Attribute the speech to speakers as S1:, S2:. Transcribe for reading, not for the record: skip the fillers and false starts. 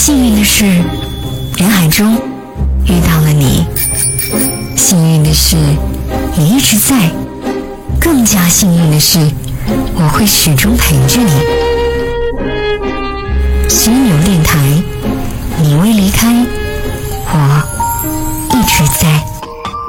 S1: 幸运的是，人海中遇到了你；幸运的是，你一直在；更加幸运的是，我会始终陪着你。犀牛电台